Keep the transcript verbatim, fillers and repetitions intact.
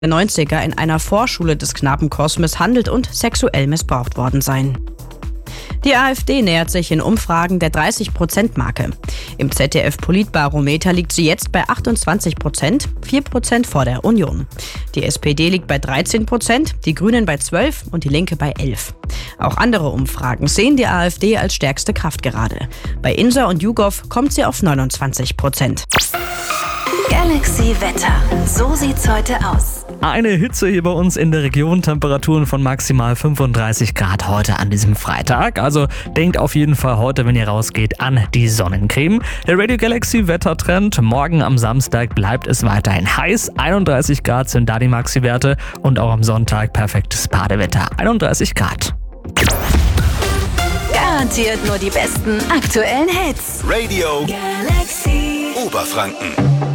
neunziger in einer Vorschule des Knabenchors misshandelt und sexuell missbraucht worden sein. Die AfD nähert sich in Umfragen der dreißig Prozent Marke. Im Z D F-Politbarometer liegt sie jetzt bei achtundzwanzig Prozent, vier Prozent vor der Union. Die S P D liegt bei dreizehn Prozent, die Grünen bei zwölf und die Linke bei elf. Auch andere Umfragen sehen die AfD als stärkste Kraft gerade. Bei Insa und YouGov kommt sie auf neunundzwanzig Prozent. Galaxy Wetter. So sieht's heute aus. Eine Hitze hier bei uns in der Region, Temperaturen von maximal fünfunddreißig Grad heute an diesem Freitag. Also denkt auf jeden Fall heute, wenn ihr rausgeht, an die Sonnencreme. Der Radio Galaxy Wettertrend. Morgen am Samstag bleibt es weiterhin heiß. einunddreißig Grad sind da die Maxi-Werte und auch am Sonntag perfektes Badewetter. einunddreißig Grad. Garantiert nur die besten aktuellen Hits. Radio Galaxy Oberfranken.